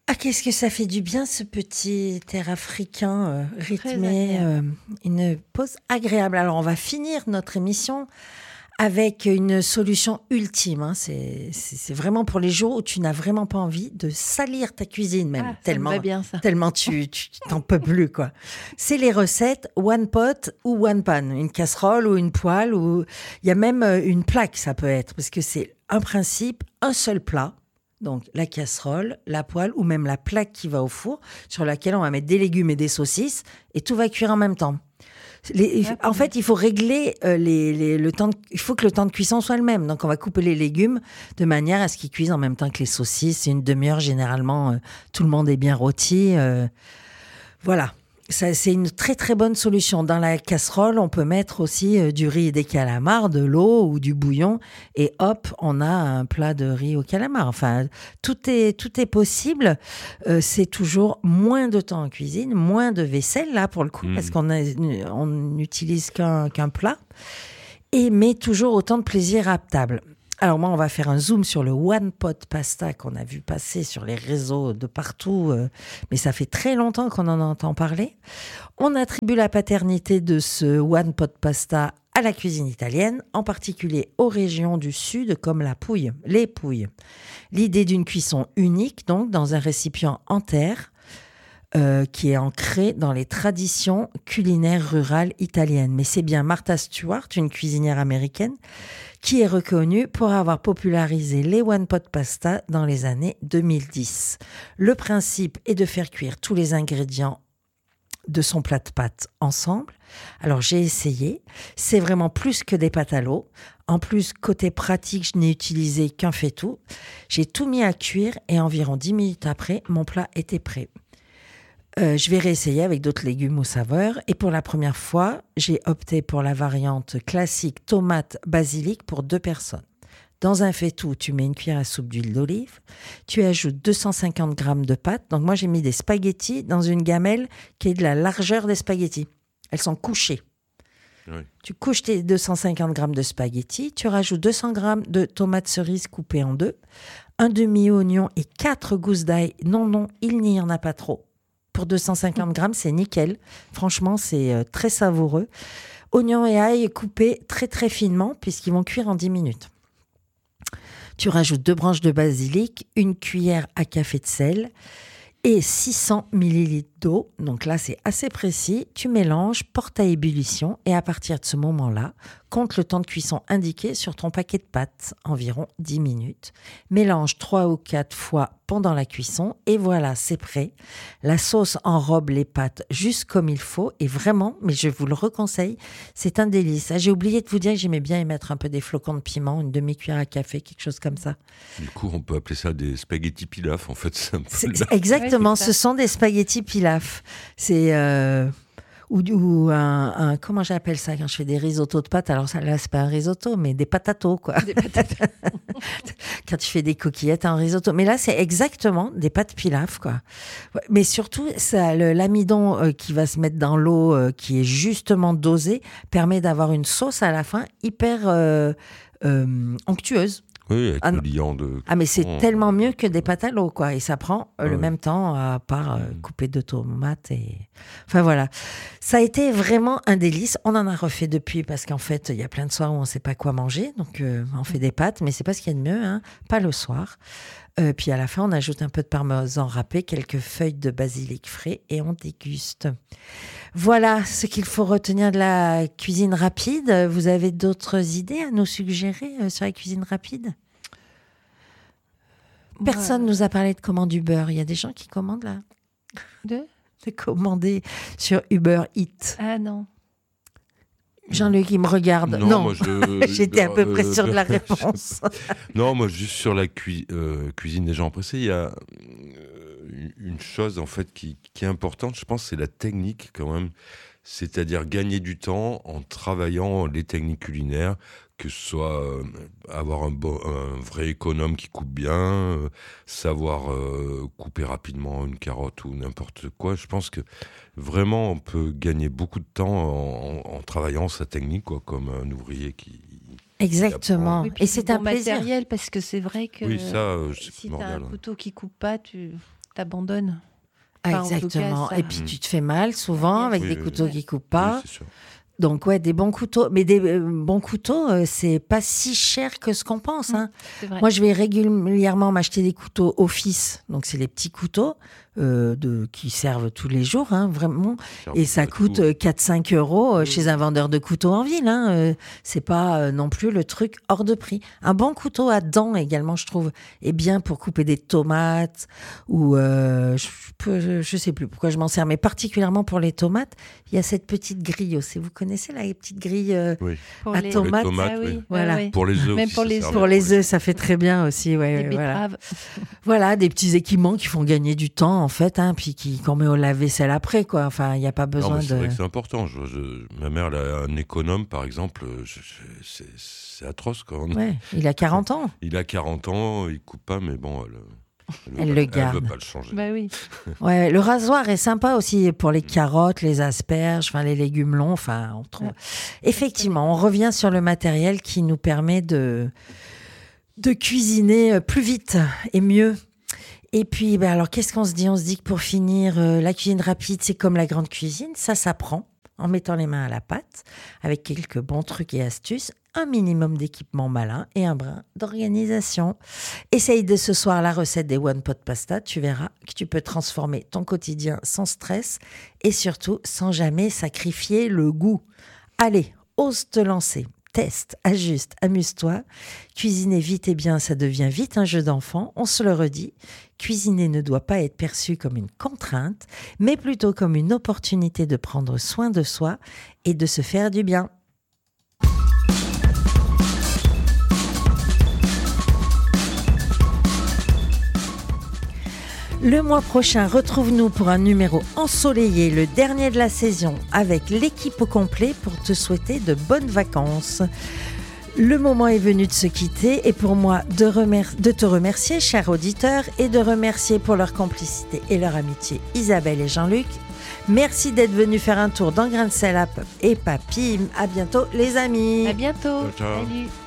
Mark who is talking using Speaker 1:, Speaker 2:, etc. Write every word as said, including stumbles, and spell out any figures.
Speaker 1: Ah, qu'est-ce que ça fait du bien, ce petit air africain euh, rythmé, euh, une pause agréable. Alors, on va finir notre émission avec une solution ultime. Hein. C'est, c'est, c'est vraiment pour les jours où tu n'as vraiment pas envie de salir ta cuisine, même
Speaker 2: ah,
Speaker 1: tellement,
Speaker 2: ça me va bien, ça.
Speaker 1: tellement tu, tu t'en peux plus, quoi. C'est les recettes one pot ou one pan, une casserole ou une poêle, ou il y a même une plaque, ça peut être, parce que c'est un principe, un seul plat. Donc, la casserole, la poêle ou même la plaque qui va au four, sur laquelle on va mettre des légumes et des saucisses, et tout va cuire en même temps. Les, en fait, il faut régler euh, les, les, le temps. De, il faut que le temps de cuisson soit le même. Donc, on va couper les légumes de manière à ce qu'ils cuisent en même temps que les saucisses. C'est une demi-heure généralement. Euh, tout le monde est bien rôti. Euh, voilà. Ça, c'est une très très bonne solution. Dans la casserole, on peut mettre aussi euh, du riz et des calamars, de l'eau ou du bouillon, et hop, on a un plat de riz au calamar. Enfin, tout est tout est possible. Euh, c'est toujours moins de temps en cuisine, moins de vaisselle là pour le coup, mmh. parce qu'on a, on n'utilise qu'un qu'un plat, et mais toujours autant de plaisir à table. Alors moi, on va faire un zoom sur le One Pot Pasta qu'on a vu passer sur les réseaux de partout, euh, mais ça fait très longtemps qu'on en entend parler. On attribue la paternité de ce One Pot Pasta à la cuisine italienne, en particulier aux régions du sud comme la Pouille, les Pouilles. L'idée d'une cuisson unique, donc, dans un récipient en terre, Euh, qui est ancré dans les traditions culinaires rurales italiennes. Mais c'est bien Martha Stewart, une cuisinière américaine, qui est reconnue pour avoir popularisé les One Pot Pasta dans les années deux mille dix. Le principe est de faire cuire tous les ingrédients de son plat de pâtes ensemble. Alors j'ai essayé, c'est vraiment plus que des pâtes à l'eau. En plus, côté pratique, je n'ai utilisé qu'un faitout. J'ai tout mis à cuire et environ dix minutes après, mon plat était prêt. Euh, je vais réessayer avec d'autres légumes aux saveurs. Et pour la première fois, j'ai opté pour la variante classique tomate basilic pour deux personnes. Dans un faitout, tu mets une cuillère à soupe d'huile d'olive. Tu ajoutes deux cent cinquante grammes de pâtes. Donc moi, j'ai mis des spaghettis dans une gamelle qui est de la largeur des spaghettis. Elles sont couchées. Oui. Tu couches tes deux cent cinquante grammes de spaghettis. Tu rajoutes deux cents grammes de tomates cerises coupées en deux, un demi-oignon et quatre gousses d'ail. Non, non, il n'y en a pas trop. Pour deux cent cinquante grammes, c'est nickel. Franchement, c'est euh, très savoureux. Oignons et ail coupés très très finement puisqu'ils vont cuire en dix minutes. Tu rajoutes deux branches de basilic, une cuillère à café de sel et six cents millilitres d'eau. Donc là, c'est assez précis. Tu mélanges, portes à ébullition et à partir de ce moment-là, compte le temps de cuisson indiqué sur ton paquet de pâtes, environ dix minutes. Mélange trois ou quatre fois pendant la cuisson et voilà, c'est prêt. La sauce enrobe les pâtes juste comme il faut et vraiment, mais je vous le reconseille, c'est un délice. Ah, j'ai oublié de vous dire que j'aimais bien y mettre un peu des flocons de piment, une demi-cuillère à café, quelque chose comme ça.
Speaker 3: Du coup, on peut appeler ça des spaghettis pilaf, en fait. C'est un peu
Speaker 1: c'est, c'est exactement, ouais, c'est ce sont des spaghettis pilaf. C'est... Euh... Ou, ou un, un, comment j'appelle ça quand je fais des risottos de pâtes? Alors ça, là, c'est pas un risotto, mais des patatos, quoi. Des patatos. Quand tu fais des coquillettes en risotto. Mais là, c'est exactement des pâtes pilaf, quoi. Mais surtout, ça, le, l'amidon euh, qui va se mettre dans l'eau, euh, qui est justement dosé, permet d'avoir une sauce à la fin hyper euh, euh, onctueuse.
Speaker 3: Oui, avec
Speaker 1: ah,
Speaker 3: le liant de...
Speaker 1: Ah, mais c'est
Speaker 3: oh.
Speaker 1: tellement mieux que des pâtes à l'eau, quoi. Et ça prend euh,
Speaker 3: ouais.
Speaker 1: le même temps, à part euh, couper de tomates et... Enfin, voilà. Ça a été vraiment un délice. On en a refait depuis parce qu'en fait, il y a plein de soirs où on ne sait pas quoi manger. Donc, euh, on fait des pâtes, mais c'est pas ce qu'il y a de mieux, hein. Pas le soir. Euh, puis à la fin, on ajoute un peu de parmesan râpé, quelques feuilles de basilic frais et on déguste. Voilà ce qu'il faut retenir de la cuisine rapide. Vous avez d'autres idées à nous suggérer euh, sur la cuisine rapide ? Personne ouais. nous a parlé de commande Uber. Il y a des gens qui commandent là.
Speaker 2: De
Speaker 1: De commander sur Uber Eats.
Speaker 2: Ah non.
Speaker 1: Jean-Luc, il me regarde. Non, non.
Speaker 3: Moi, je,
Speaker 1: j'étais
Speaker 3: euh,
Speaker 1: à peu près
Speaker 3: euh,
Speaker 1: sûre de la réponse.
Speaker 3: Non, moi, juste sur la cui- euh, cuisine des gens pressés, il y a une chose en fait qui, qui est importante, je pense, c'est la technique quand même. C'est-à-dire gagner du temps en travaillant les techniques culinaires, que ce soit euh, avoir un, bon, un vrai économe qui coupe bien, euh, savoir euh, couper rapidement une carotte ou n'importe quoi. Je pense que vraiment on peut gagner beaucoup de temps en, en, en travaillant sa technique, quoi, comme un ouvrier qui...
Speaker 1: Exactement.
Speaker 2: Oui,
Speaker 1: et c'est
Speaker 2: bon
Speaker 1: un plaisir.
Speaker 2: Matériel, parce que c'est vrai que
Speaker 3: oui, ça, euh,
Speaker 2: si tu as un couteau qui coupe pas, tu... t'abandonnes.
Speaker 1: Ah,
Speaker 2: Enfin,
Speaker 1: exactement.
Speaker 2: Cas, ça...
Speaker 1: Et puis tu te fais mal souvent avec
Speaker 3: oui,
Speaker 1: des
Speaker 3: oui,
Speaker 1: couteaux
Speaker 3: oui.
Speaker 1: qui coupent pas.
Speaker 3: Oui, c'est sûr.
Speaker 1: Donc ouais, des bons couteaux. Mais des euh, bons couteaux, euh, c'est pas si cher que ce qu'on pense. Hein.
Speaker 2: C'est vrai.
Speaker 1: Moi, je vais régulièrement m'acheter des couteaux office. Donc c'est les petits couteaux euh, de, qui servent tous les jours, hein, vraiment. Et ça coûte euh, quatre à cinq euros euh, chez un vendeur de couteaux en ville. Hein. Euh, c'est pas euh, non plus le truc hors de prix. Un bon couteau à dents également, je trouve, est bien pour couper des tomates ou euh, je, peux, je sais plus pourquoi je m'en sers, mais particulièrement pour les tomates, il y a cette petite grille aussi. Vous connaissez la petite grille euh,
Speaker 3: Oui.
Speaker 2: Pour
Speaker 1: à
Speaker 2: les
Speaker 1: tomates.
Speaker 3: tomates,
Speaker 2: Ah oui,
Speaker 3: oui.
Speaker 1: Voilà.
Speaker 2: ah oui.
Speaker 3: Pour les œufs
Speaker 2: Même
Speaker 3: aussi,
Speaker 2: pour
Speaker 3: ça
Speaker 2: les
Speaker 3: sert
Speaker 2: œufs.
Speaker 1: Pour les œufs, ça fait très bien aussi. Ouais,
Speaker 2: Les
Speaker 1: voilà.
Speaker 2: betteraves.
Speaker 1: Voilà, des petits équipements qui font gagner du temps en fait, hein, puis qui qu'on met au lave-vaisselle après, quoi. Enfin, il n'y a pas
Speaker 3: Non,
Speaker 1: besoin
Speaker 3: mais c'est
Speaker 1: de.
Speaker 3: vrai que c'est important. Je, je- ma mère, elle a un économe, par exemple. Je- je- c'est, c'est atroce, quoi.
Speaker 1: Ouais, il a quarante ans.
Speaker 3: Il a quarante ans, il coupe pas, mais bon, elle,
Speaker 1: Elle
Speaker 3: veut
Speaker 1: le
Speaker 3: pas,
Speaker 1: garde.
Speaker 3: Elle veut pas le changer.
Speaker 2: Bah oui.
Speaker 1: Ouais, le rasoir est sympa aussi pour les carottes, les asperges, enfin les légumes longs. Enfin, on trouve.
Speaker 2: Ouais.
Speaker 1: Effectivement, on revient sur le matériel qui nous permet de de cuisiner plus vite et mieux. Et puis, ben alors, qu'est-ce qu'on se dit ? On se dit que pour finir, euh, la cuisine rapide, c'est comme la grande cuisine. Ça s'apprend en mettant les mains à la pâte, avec quelques bons trucs et astuces, un minimum d'équipement malin et un brin d'organisation. Essaye dès ce soir la recette des One Pot Pasta. Tu verras que tu peux transformer ton quotidien sans stress et surtout sans jamais sacrifier le goût. Allez, ose te lancer. Teste, ajuste, amuse-toi. Cuisiner vite et bien, ça devient vite un jeu d'enfant. On se le redit. Cuisiner ne doit pas être perçu comme une contrainte, mais plutôt comme une opportunité de prendre soin de soi et de se faire du bien. Le mois prochain, retrouve-nous pour un numéro ensoleillé, le dernier de la saison, avec l'équipe au complet pour te souhaiter de bonnes vacances. Le moment est venu de se quitter et pour moi de, remer- de te remercier, cher auditeur, et de remercier pour leur complicité et leur amitié Isabelle et Jean-Luc. Merci d'être venus faire un tour dans Grain de Sel et Papy. À bientôt les amis.
Speaker 2: À bientôt.
Speaker 3: Ciao, ciao.
Speaker 2: Salut.